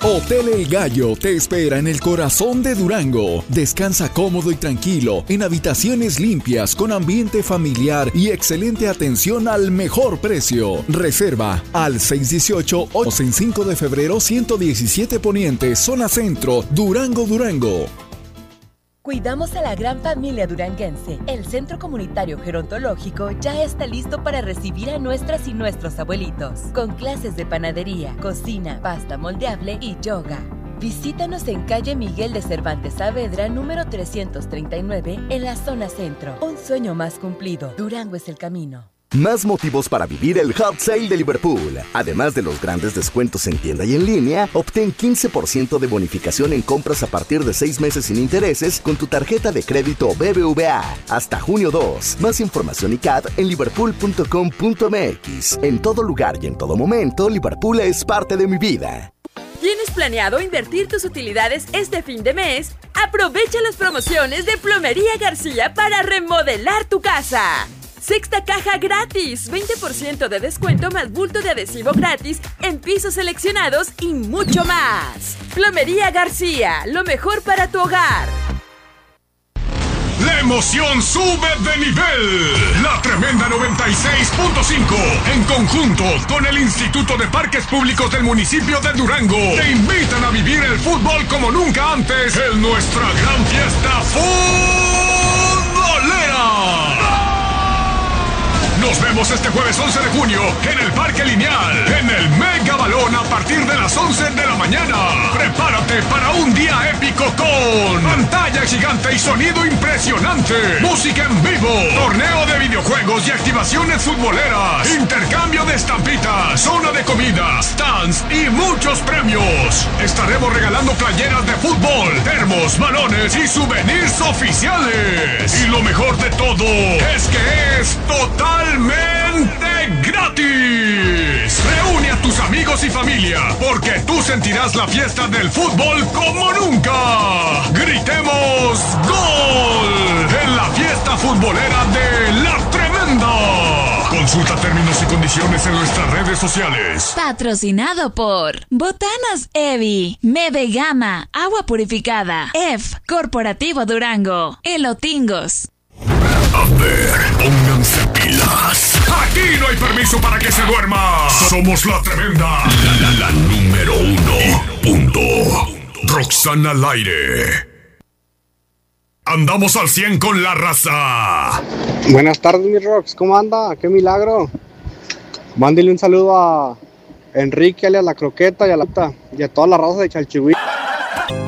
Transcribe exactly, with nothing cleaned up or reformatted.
Hotel El Gallo te espera en el corazón de Durango. Descansa cómodo y tranquilo en habitaciones limpias con ambiente familiar y excelente atención al mejor precio. Reserva al seis dieciocho ocho en cinco de febrero ciento diecisiete Poniente, zona centro, Durango, Durango. Cuidamos a la gran familia duranguense. El Centro Comunitario Gerontológico ya está listo para recibir a nuestras y nuestros abuelitos, con clases de panadería, cocina, pasta moldeable y yoga. Visítanos en calle Miguel de Cervantes Saavedra, número trescientos treinta y nueve, en la zona centro. Un sueño más cumplido. Durango es el camino. Más motivos para vivir el Hot Sale de Liverpool. Además de los grandes descuentos en tienda y en línea, obtén quince por ciento de bonificación en compras a partir de seis meses sin intereses con tu tarjeta de crédito B B V A. Hasta junio dos. Más información y C A D en liverpool punto com punto m x. En todo lugar y en todo momento, Liverpool es parte de mi vida. ¿Tienes planeado invertir tus utilidades este fin de mes? Aprovecha las promociones de Plomería García para remodelar tu casa. Sexta caja gratis, veinte por ciento de descuento más bulto de adhesivo gratis en pisos seleccionados y mucho más. Plomería García, lo mejor para tu hogar. La emoción sube de nivel. La Tremenda noventa y seis punto cinco, en conjunto con el Instituto de Parques Públicos del municipio de Durango, te invitan a vivir el fútbol como nunca antes en nuestra gran fiesta futbolera. Nos vemos este jueves once de junio en el Parque Lineal, en el Mega Balón a partir de las once de la mañana. Prepárate para un día épico con pantalla gigante y sonido impresionante, música en vivo, torneo de videojuegos y activaciones futboleras, intercambio de estampitas, zona de comida, stands y muchos premios. Estaremos regalando playeras de fútbol, termos, balones y souvenirs oficiales. Y lo mejor de todo es que es totalmente gratis. Reúne a tus amigos y familia, porque tú sentirás la fiesta del fútbol como nunca. Gritemos ¡gol! En la fiesta futbolera de La Tremenda. Consulta términos y condiciones en nuestras redes sociales. Patrocinado por Botanas Evi, Mede Gama, Agua Purificada, F, Corporativo Durango, Elotingos. A ver, pónganse pilas. Aquí no hay permiso para que se duerma. Somos La Tremenda. La, la, la número uno. Punto. Roxana al aire. Andamos al cien con la raza. Buenas tardes, mi Rox. ¿Cómo anda? ¡Qué milagro! Mándele un saludo a Enrique, alias La Croqueta, y a, la, y a toda la raza de Chalchihuí.